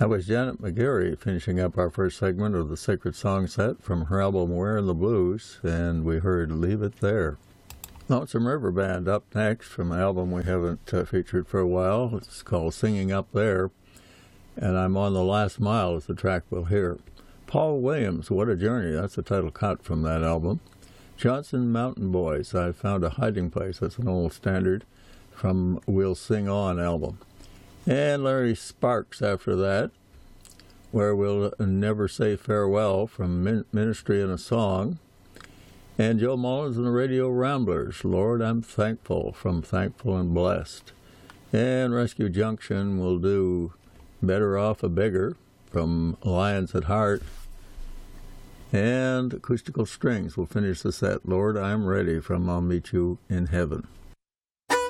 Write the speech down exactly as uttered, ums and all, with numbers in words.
That was Janet McGarry finishing up our first segment of the Sacred Song set from her album Wearin' the Blues, and we heard Leave It There. Lonesome River Band up next from an album we haven't uh, featured for a while. It's called Singing Up There, and I'm on the Last Mile is the track we'll hear. Paul Williams, What a Journey, that's the title cut from that album. Johnson Mountain Boys, I Found a Hiding Place, that's an old standard from We'll Sing On album. And Larry Sparks after that, Where We'll Never Say Farewell from Min- Ministry in a Song. And Joe Mullins and the Radio Ramblers, Lord, I'm Thankful from Thankful and Blessed. And Rescue Junction will do Better Off a Bigger from Lions at Heart. And Acoustical Strings will finish the set, Lord, I'm Ready from I'll Meet You in Heaven.